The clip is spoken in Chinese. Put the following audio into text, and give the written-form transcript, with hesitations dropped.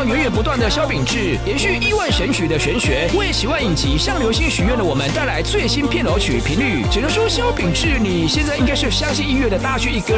源源不断的萧秉治，延续亿万神曲的玄学，为喜欢影集向流星许愿的我们带来最新片头曲频率。只能说萧秉治，你现在应该是相信音乐的大剧一哥。